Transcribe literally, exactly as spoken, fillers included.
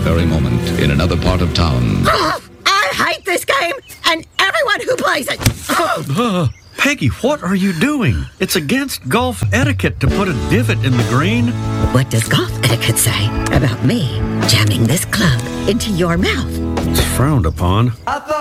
very moment in another part of town. I hate this game and everyone who plays it. Uh, Peggy, what are you doing? It's against golf etiquette to put a divot in the green. What does golf etiquette say about me jamming this club into your mouth? It's frowned upon.